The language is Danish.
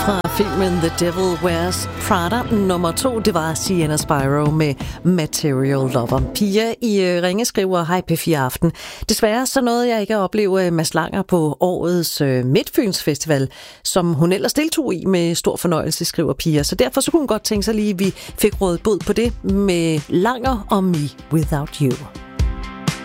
Fra filmen The Devil Wears Prada. Nummer 2, det var Sienna Spyro med Material Lover. Pia i Ringe skriver, hej P4 Aften. Desværre så nåede jeg ikke at opleve Mads Langer på årets Midtfyns Festival, som hun ellers deltog i med stor fornøjelse, skriver Pia. Så derfor så kunne hun godt tænke sig lige, at vi fik rådet bod på det med Langer og Me Without You.